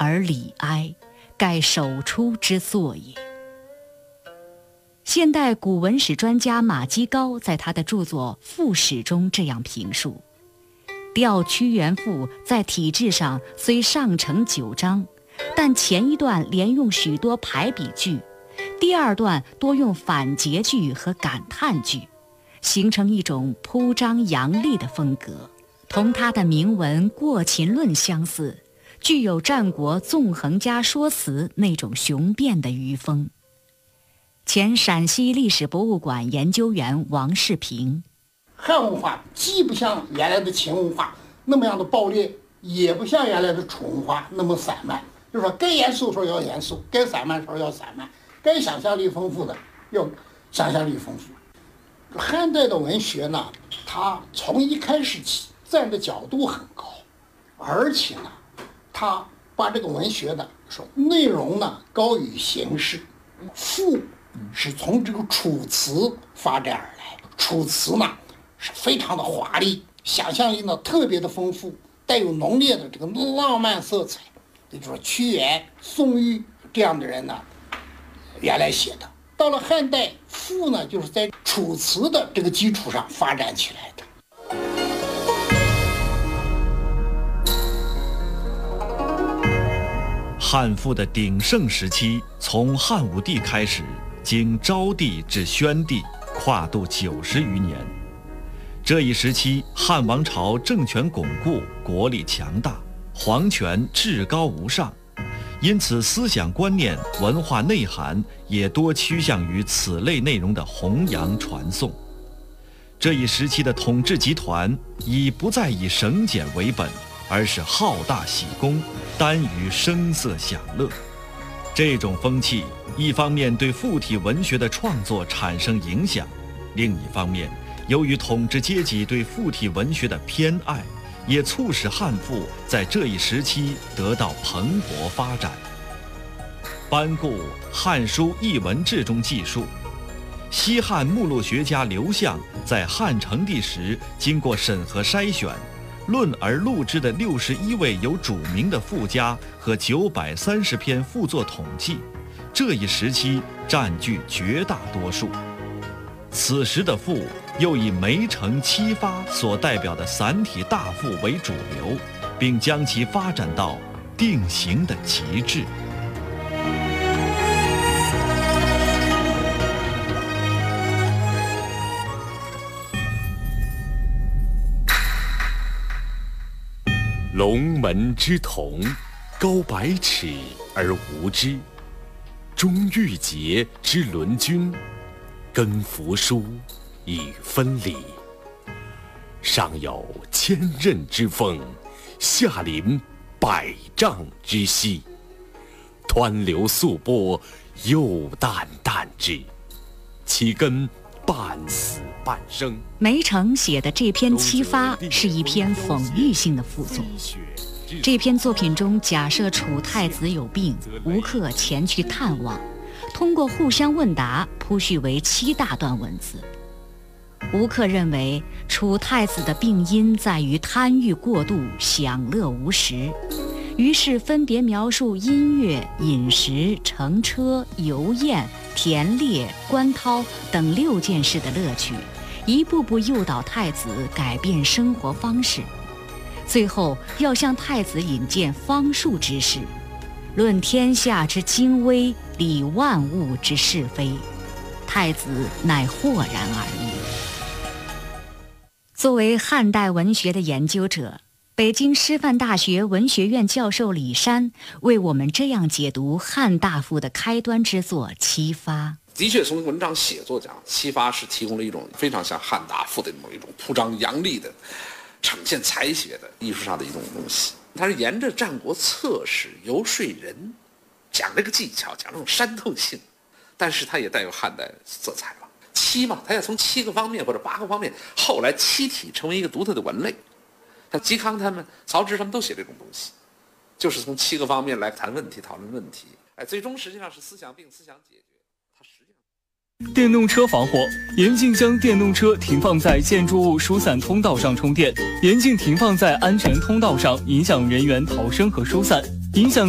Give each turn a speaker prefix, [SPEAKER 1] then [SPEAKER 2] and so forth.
[SPEAKER 1] 而礼哀，盖首出之作也。现代古文史专家马基高在他的著作《赋史》中这样评述：调屈原赋在体制上虽上承9章，但前一段连用许多排比句，第二段多用反诘句和感叹句，形成一种铺张扬丽的风格，同他的铭文《过秦论》相似，具有战国纵横家说辞那种雄辩的余风。前陕西历史博物馆研究员王世平：
[SPEAKER 2] 汉文化既不像原来的秦文化那么样的暴烈，也不像原来的楚文化那么散漫，就是说该严肃的时候要严肃，该散漫的时候要散漫，该想象力丰富的要想象力丰富。汉代的文学呢，它从一开始起站的角度很高，而且呢，它把这个文学呢说内容呢高于形式。赋是从这个楚辞发展而来，楚辞呢是非常的华丽，想象力呢特别的丰富，带有浓烈的这个浪漫色彩，也就是说屈原、宋玉这样的人呢原来写的。到了汉代，赋呢就是在楚辞的这个基础上发展起来的。
[SPEAKER 3] 汉赋的鼎盛时期从汉武帝开始，经昭帝至宣帝，跨度90余年。这一时期，汉王朝政权巩固，国力强大，皇权至高无上，因此思想观念、文化内涵也多趋向于此类内容的弘扬传颂。这一时期的统治集团已不再以省俭为本，而是好大喜功，耽于声色享乐。这种风气一方面对赋体文学的创作产生影响，另一方面由于统治阶级对赋体文学的偏爱，也促使汉赋在这一时期得到蓬勃发展。班固《汉书艺文志》中记述，西汉目录学家刘向在汉成帝时经过审核筛选，论而录之的61位有主名的赋家和930篇赋作统计，这一时期占据绝大多数。此时的赋又以梅城七发所代表的散体大赋为主流，并将其发展到定型的极致。
[SPEAKER 4] 龙门之瞳，高百尺而无之；中玉节之轮君，耕扶疏以分理。上有千仞之峰，下临百丈之溪。湍流素波，又淡淡之，其根半死半生。
[SPEAKER 1] 梅城写的这篇七发是一篇讽喻性的赋作。这篇作品中假设楚太子有病，吴克前去探望，通过互相问答铺叙为7大段文字。吴克认为楚太子的病因在于贪欲过度，享乐无时，于是分别描述音乐、饮食、乘车、游宴、田猎、观涛等6件事的乐趣，一步步诱导太子改变生活方式。最后要向太子引荐方术之事，论天下之精微，理万物之是非。太子乃豁然而已。作为汉代文学的研究者，北京师范大学文学院教授李山为我们这样解读汉大赋的开端之作《七发》。
[SPEAKER 5] 的确，从文章写作讲，《七发》是提供了一种非常像汉大赋的某一种铺张扬丽的、呈现才学的艺术上的一种东西。它是沿着战国策史游说人，讲这个技巧，讲这种煽透性，但是它也带有汉代色彩了。七嘛，它要从7个方面或者8个方面，后来七体成为一个独特的文类。像嵇康他们、曹植他们都写这种东西，就是从7个方面来谈问题、讨论问题。最终实际上是思想病、思想解决。它实际上。
[SPEAKER 6] 电动车防火，严禁将电动车停放在建筑物疏散通道上充电，严禁停放在安全通道上，影响人员逃生和疏散，影响